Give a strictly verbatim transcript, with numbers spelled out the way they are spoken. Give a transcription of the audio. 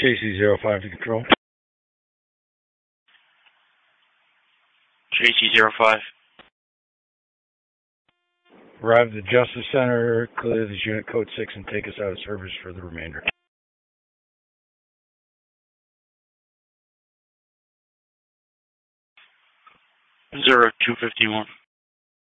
J C zero five to control. J C zero five. Arrive at the Justice Center, clear this unit code six, and take us out of service for the remainder. Zero two fifty one.